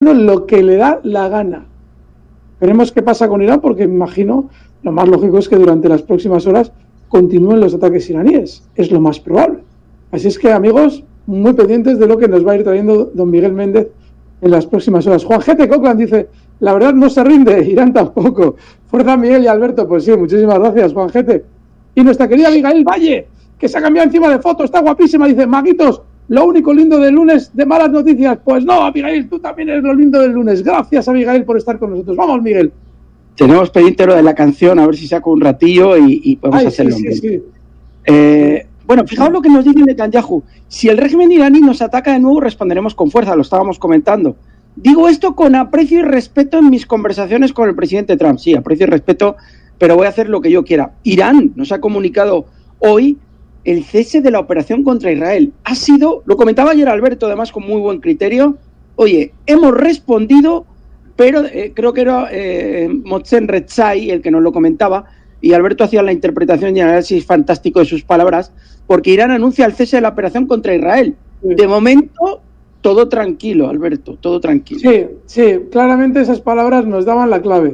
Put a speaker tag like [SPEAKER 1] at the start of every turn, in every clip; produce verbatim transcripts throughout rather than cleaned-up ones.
[SPEAKER 1] haciendo lo que le da la gana. Veremos qué pasa con Irán, porque me imagino, lo más lógico es que durante las próximas horas continúen los ataques iraníes. Es lo más probable. Así es que, amigos, muy pendientes de lo que nos va a ir trayendo don Miguel Méndez en las próximas horas. Juan G T Cochran dice, la verdad no se rinde, Irán tampoco. Fuerza Miguel y Alberto. Pues sí, muchísimas gracias, Juan G T. Y nuestra querida Abigail Valle, que se ha cambiado encima de foto, está guapísima, dice, Maguitos, lo único lindo del lunes de malas noticias. Pues no, Abigail, tú también eres lo lindo del lunes. Gracias, Abigail, por estar con nosotros. Vamos, Miguel.
[SPEAKER 2] Tenemos pendiente lo de la canción, a ver si saco un ratillo y, y podemos Ay, hacerlo.
[SPEAKER 1] Sí, sí, sí.
[SPEAKER 2] Eh, bueno, fijaos lo que nos dice Netanyahu. Si el régimen iraní nos ataca de nuevo, responderemos con fuerza, lo estábamos comentando. Digo esto con aprecio y respeto en mis conversaciones con el presidente Trump. Sí, aprecio y respeto, pero voy a hacer lo que yo quiera. Irán nos ha comunicado hoy el cese de la operación contra Israel. Ha sido, lo comentaba ayer Alberto, además con muy buen criterio, oye, hemos respondido, pero eh, creo que era eh, Mohsen Rezaei el que nos lo comentaba, y Alberto hacía la interpretación y análisis fantástico de sus palabras, porque Irán anuncia el cese de la operación contra Israel. Sí. De momento, todo tranquilo, Alberto, todo tranquilo.
[SPEAKER 1] Sí, sí, claramente esas palabras nos daban la clave.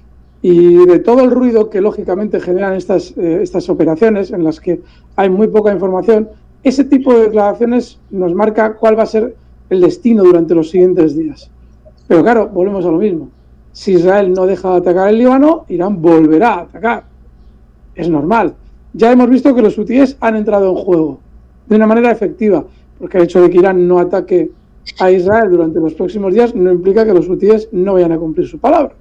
[SPEAKER 1] Y de todo el ruido que lógicamente generan estas, eh, estas operaciones en las que hay muy poca información, ese tipo de declaraciones nos marca cuál va a ser el destino durante los siguientes días. Pero claro, volvemos a lo mismo. Si Israel no deja de atacar el Líbano, Irán volverá a atacar. Es normal. Ya hemos visto que los hutíes han entrado en juego de una manera efectiva, porque el hecho de que Irán no ataque a Israel durante los próximos días no implica que los hutíes no vayan a cumplir su palabra.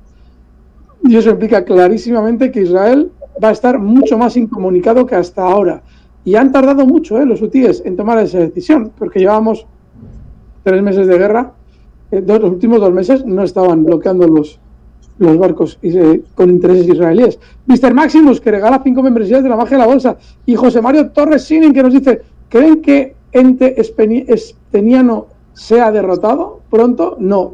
[SPEAKER 1] Y eso implica clarísimamente que Israel va a estar mucho más incomunicado que hasta ahora. Y han tardado mucho, ¿eh? los hutíes, en tomar esa decisión, porque llevábamos tres meses de guerra. Eh, los últimos dos meses no estaban bloqueando los, los barcos eh, con intereses israelíes. mister Maximus, que regala cinco membresías de la magia de la bolsa. Y José Mario Torres Sinin, que nos dice, ¿creen que ente esteniano sea derrotado pronto? No.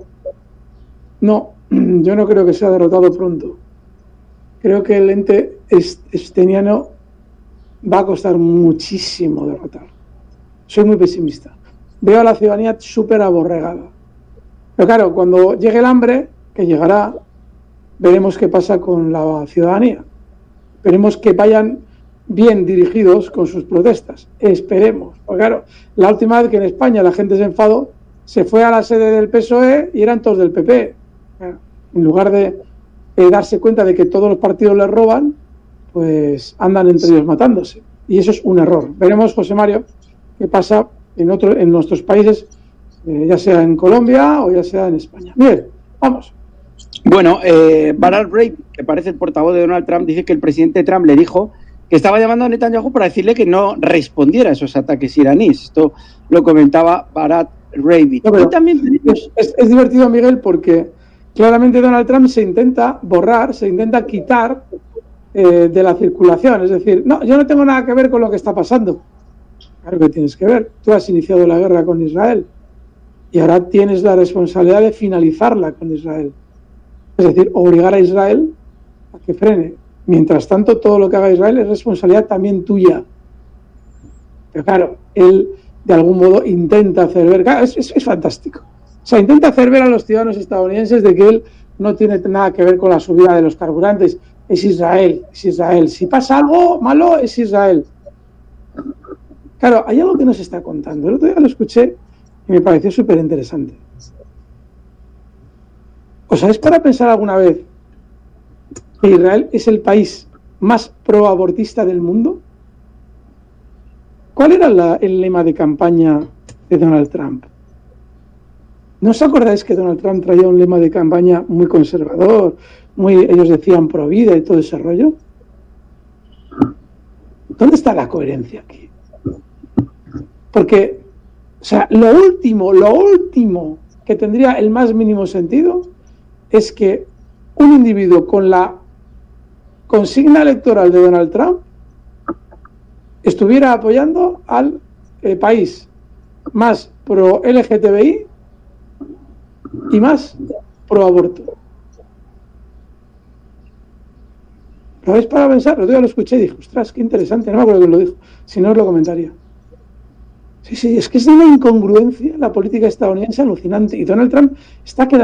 [SPEAKER 1] No. Yo no creo que sea derrotado pronto. Creo que el ente esteniano va a costar muchísimo derrotar. Soy muy pesimista. Veo a la ciudadanía súper aborregada. Pero claro, cuando llegue el hambre, que llegará, veremos qué pasa con la ciudadanía. Veremos que vayan bien dirigidos con sus protestas. Esperemos. Porque claro, la última vez que en España la gente se enfadó, se fue a la sede del P S O E y eran todos del P P. En lugar de eh, darse cuenta de que todos los partidos les roban, pues andan entre ellos matándose. Y eso es un error. Veremos, José Mario, qué pasa en, otro, en nuestros países, eh, ya sea en Colombia o ya sea en España. Bien, vamos.
[SPEAKER 2] Bueno, eh, Barat Reid, que parece el portavoz de Donald Trump, dice que el presidente Trump le dijo que estaba llamando a Netanyahu para decirle que no respondiera a esos ataques iraníes. Esto lo comentaba Barat Reid.
[SPEAKER 1] No, y también tenemos... es, es divertido, Miguel, porque claramente Donald Trump se intenta borrar, se intenta quitar eh, de la circulación. Es decir, no, yo no tengo nada que ver con lo que está pasando. Claro que tienes que ver. Tú has iniciado la guerra con Israel y ahora tienes la responsabilidad de finalizarla con Israel. Es decir, obligar a Israel a que frene. Mientras tanto, todo lo que haga Israel es responsabilidad también tuya. Pero claro, él de algún modo intenta hacer ver... Claro, es, es, es fantástico. O sea, intenta hacer ver a los ciudadanos estadounidenses de que él no tiene nada que ver con la subida de los carburantes. Es Israel, es Israel. Si pasa algo malo, es Israel. Claro, hay algo que nos está contando. El otro día lo escuché y me pareció súper interesante. ¿Os habéis para pensar alguna vez que Israel es el país más proabortista del mundo? ¿Cuál era la, el lema de campaña de Donald Trump? ¿No os acordáis que Donald Trump traía un lema de campaña muy conservador? Muy, ellos decían pro vida y todo ese rollo. ¿Dónde está la coherencia aquí? Porque, o sea, lo último, lo último que tendría el más mínimo sentido es que un individuo con la consigna electoral de Donald Trump estuviera apoyando al eh, país más pro L G T B I y más pro aborto. ¿Lo habéis para pensar? Yo lo escuché y dije, ostras, qué interesante, no me acuerdo quién lo dijo, si no os lo comentaría. Sí, sí, es que es de una incongruencia la política estadounidense alucinante y Donald Trump está quedando